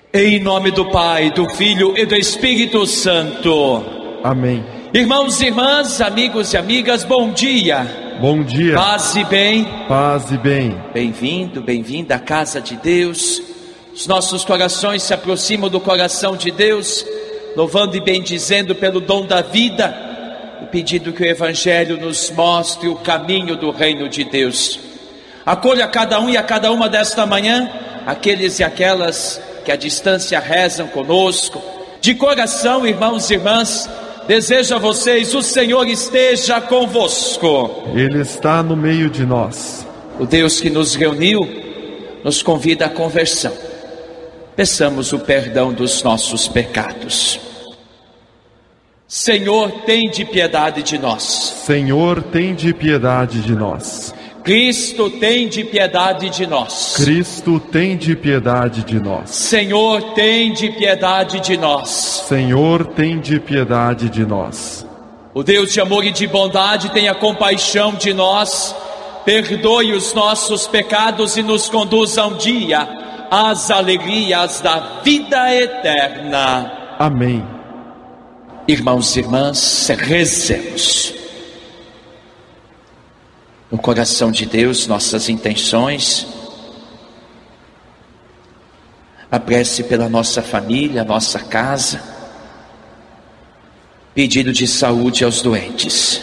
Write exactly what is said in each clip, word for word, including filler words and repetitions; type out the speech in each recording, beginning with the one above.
Em nome do Pai, do Filho e do Espírito Santo. Amém. Irmãos e irmãs, amigos e amigas, bom dia. Bom dia. Paz e bem. Paz e bem. Bem-vindo, bem-vinda à casa de Deus. Os nossos corações se aproximam do coração de Deus, louvando e bendizendo pelo dom da vida, o pedido que o Evangelho nos mostre o caminho do reino de Deus. Acolha a cada um e a cada uma desta manhã, aqueles e aquelas que à distância rezam conosco. De coração, irmãos e irmãs, desejo a vocês: o Senhor esteja convosco. Ele está no meio de nós. O Deus que nos reuniu nos convida à conversão. Peçamos o perdão dos nossos pecados. Senhor, tende piedade de nós. Senhor, tende piedade de nós. Cristo, tende piedade de nós. Cristo, tende piedade de nós. Senhor, tende piedade de nós. Senhor, tende piedade de nós. O Deus de amor e de bondade tenha compaixão de nós, perdoe os nossos pecados e nos conduza um dia às alegrias da vida eterna. Amém. Irmãos e irmãs, rezemos. No coração de Deus, nossas intenções, a prece pela nossa família, nossa casa, pedido de saúde aos doentes.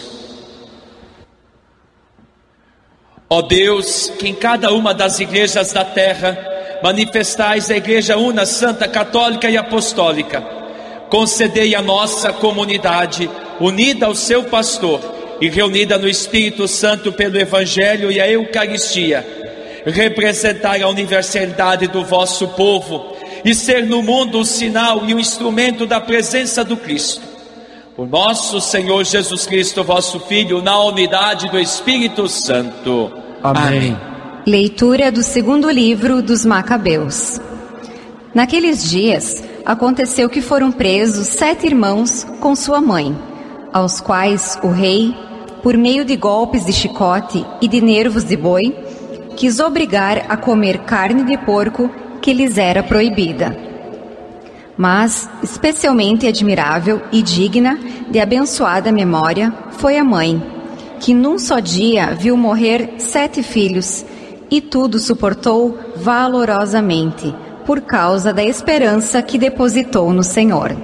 Ó Deus, que em cada uma das igrejas da terra manifestais a Igreja Una, Santa, Católica e Apostólica, concedei a nossa comunidade, unida ao seu pastor e reunida no Espírito Santo pelo Evangelho e a Eucaristia, representar a universalidade do vosso povo e ser no mundo o sinal e o instrumento da presença do Cristo. Por nosso Senhor Jesus Cristo, vosso Filho, na unidade do Espírito Santo. Amém. Amém. Leitura do segundo livro dos Macabeus. Naqueles dias, aconteceu que foram presos sete irmãos com sua mãe, aos quais o rei, por meio de golpes de chicote e de nervos de boi, quis obrigar a comer carne de porco que lhes era proibida. Mas, especialmente admirável e digna de abençoada memória, foi a mãe, que num só dia viu morrer sete filhos, e tudo suportou valorosamente, por causa da esperança que depositou no Senhor.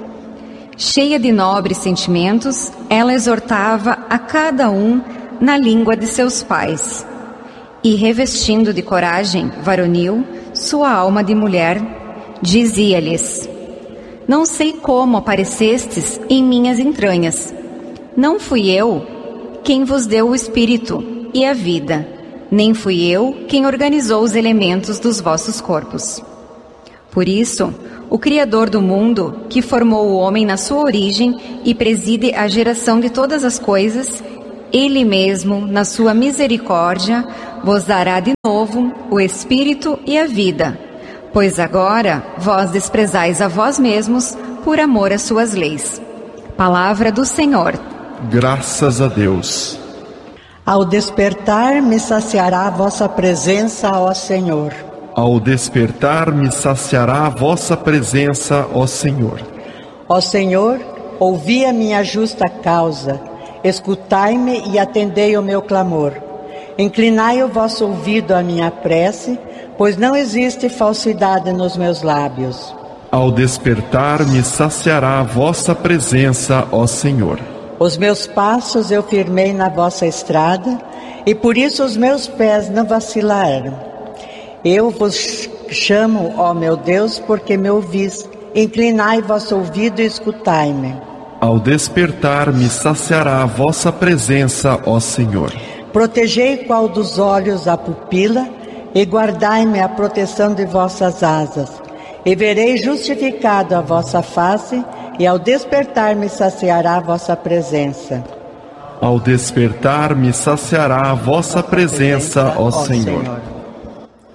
Cheia de nobres sentimentos, ela exortava a cada um na língua de seus pais. E revestindo de coragem varonil sua alma de mulher, dizia-lhes: não sei como aparecestes em minhas entranhas. Não fui eu quem vos deu o espírito e a vida, nem fui eu quem organizou os elementos dos vossos corpos. Por isso, o Criador do mundo, que formou o homem na sua origem e preside a geração de todas as coisas, Ele mesmo, na sua misericórdia, vos dará de novo o Espírito e a vida, pois agora vós desprezais a vós mesmos por amor às suas leis. Palavra do Senhor. Graças a Deus. Ao despertar me saciará a vossa presença, ó Senhor. Ao despertar me saciará a vossa presença, ó Senhor. Ó Senhor, ouvi a minha justa causa, escutai-me e atendei o meu clamor. Inclinai o vosso ouvido à minha prece, pois não existe falsidade nos meus lábios. Ao despertar me saciará a vossa presença, ó Senhor. Os meus passos eu firmei na vossa estrada, e por isso os meus pés não vacilaram. Eu vos chamo, ó meu Deus, porque me ouvis. Inclinai vosso ouvido e escutai-me. Ao despertar me saciará a vossa presença, ó Senhor. Protegei qual dos olhos a pupila, e guardai-me a proteção de vossas asas. E verei justificado a vossa face, e ao despertar me saciará a vossa presença. Ao despertar me saciará a vossa presença, ó Senhor.